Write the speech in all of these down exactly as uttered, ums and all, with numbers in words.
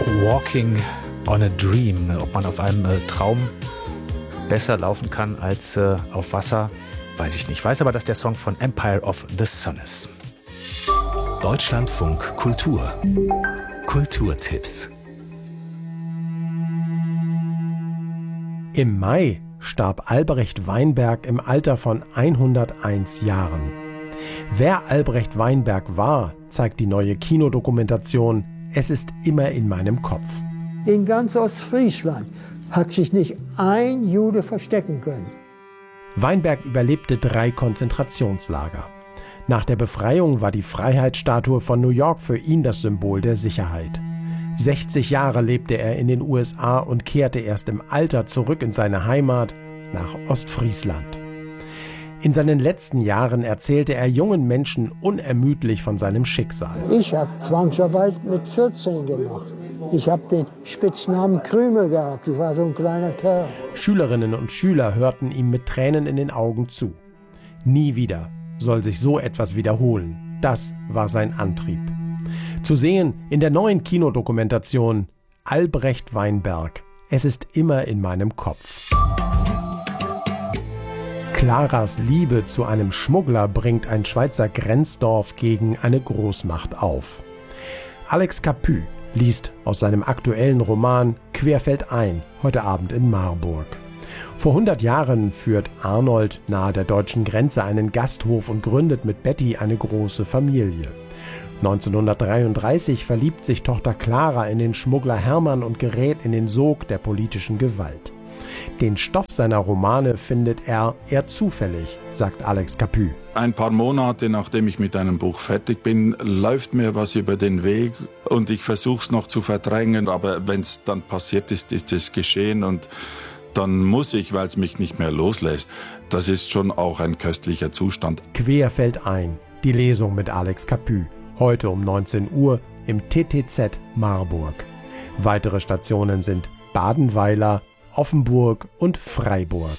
Walking on a Dream. Ob man auf einem äh, Traum besser laufen kann als äh, auf Wasser, weiß ich nicht. Ich weiß aber, dass der Song von Empire of the Sun ist. Deutschlandfunk Kultur. Kulturtipps. Im Mai starb Albrecht Weinberg im Alter von hunderteins Jahren. Wer Albrecht Weinberg war, zeigt die neue Kinodokumentation Es ist immer in meinem Kopf. In ganz Ostfriesland hat sich nicht ein Jude verstecken können. Weinberg überlebte drei Konzentrationslager. Nach der Befreiung war die Freiheitsstatue von New York für ihn das Symbol der Sicherheit. sechzig Jahre lebte er in den U S A und kehrte erst im Alter zurück in seine Heimat nach Ostfriesland. In seinen letzten Jahren erzählte er jungen Menschen unermüdlich von seinem Schicksal. Ich habe Zwangsarbeit mit vierzehn gemacht. Ich habe den Spitznamen Krümel gehabt. Ich war so ein kleiner Kerl. Schülerinnen und Schüler hörten ihm mit Tränen in den Augen zu. Nie wieder soll sich so etwas wiederholen. Das war sein Antrieb. Zu sehen in der neuen Kinodokumentation Albrecht Weinberg. Es ist immer in meinem Kopf. Claras Liebe zu einem Schmuggler bringt ein Schweizer Grenzdorf gegen eine Großmacht auf. Alex Capu liest aus seinem aktuellen Roman Querfeldein heute Abend in Marburg. Vor hundert Jahren führt Arnold nahe der deutschen Grenze einen Gasthof und gründet mit Betty eine große Familie. neunzehnhundertdreiunddreißig verliebt sich Tochter Clara in den Schmuggler Hermann und gerät in den Sog der politischen Gewalt. Den Stoff seiner Romane findet er eher zufällig, sagt Alex Capu. Ein paar Monate nachdem ich mit einem Buch fertig bin, läuft mir was über den Weg und ich versuche es noch zu verdrängen, aber wenn es dann passiert ist, ist es geschehen und dann muss ich, weil es mich nicht mehr loslässt. Das ist schon auch ein köstlicher Zustand. Querfeldein, die Lesung mit Alex Capu, heute um neunzehn Uhr im T T Z Marburg. Weitere Stationen sind Badenweiler, Offenburg und Freiburg.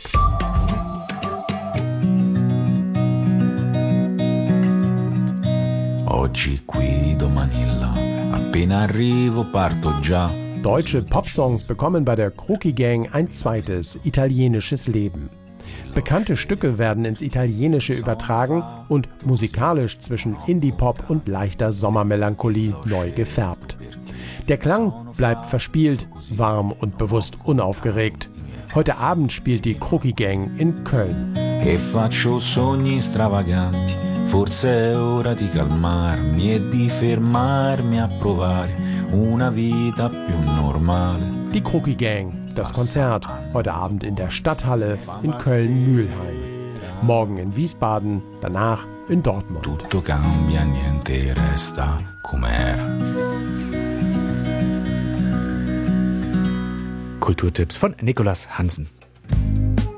Oggi qui, domani là, appena arrivo parto già. Deutsche Popsongs bekommen bei der Crookie Gang ein zweites italienisches Leben. Bekannte Stücke werden ins Italienische übertragen und musikalisch zwischen Indie-Pop und leichter Sommermelancholie neu gefärbt. Der Klang bleibt verspielt, warm und bewusst unaufgeregt. Heute Abend spielt die Crookie Gang in Köln. E faccio sogni stravaganti, forse è ora di calmarmi e di fermarmi a provare una vita più normale. Die Crookie Gang, das Konzert, heute Abend in der Stadthalle in Köln-Mühlheim. Morgen in Wiesbaden, danach in Dortmund. Tutto cambia, niente resta com'era. Kulturtipps von Nicolas Hansen.